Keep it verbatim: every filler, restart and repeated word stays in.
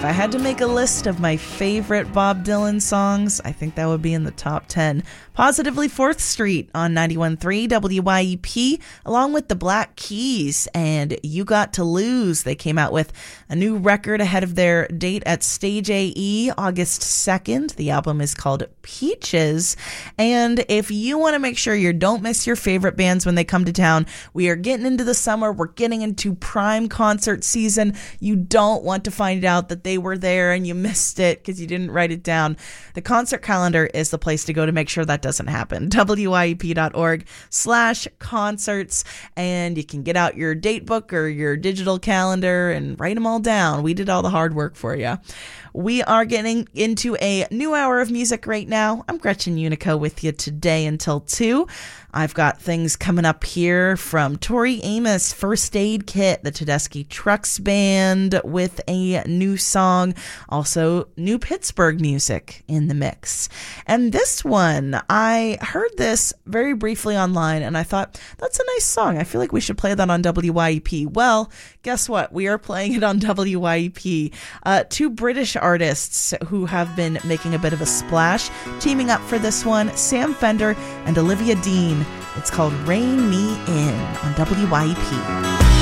If I had to make a list of my favorite Bob Dylan songs, I think that would be in the top ten. Positively fourth Street on ninety-one point three W Y E P, along with the Black Keys and You Got to Lose. They came out with a new record ahead of their date at Stage A E, August second. The album is called Peaches. And if you want to make sure you don't miss your favorite bands when they come to town, we are getting into the summer. We're getting into prime concert season. You don't want to find out that they were there and you missed it because you didn't write it down. The concert calendar is the place to go to make sure that doesn't happen. W Y E P dot org slash concerts, and you can get out your date book or your digital calendar and write them all down. We did all the hard work for you. We are getting into a new hour of music right now. I'm Gretchen Unico with you today until two. I've got things coming up here from Tori Amos, First Aid Kit, the Tedeschi Trucks Band with a new song, also New Pittsburgh music in the mix. And this one, I heard this very briefly online and I thought, that's a nice song. I feel like we should play that on W Y E P. Well, guess what? We are playing it on W Y E P. Uh, two British artists who have been making a bit of a splash, teaming up for this one, Sam Fender and Olivia Dean. It's called Rain Me In on W Y E P.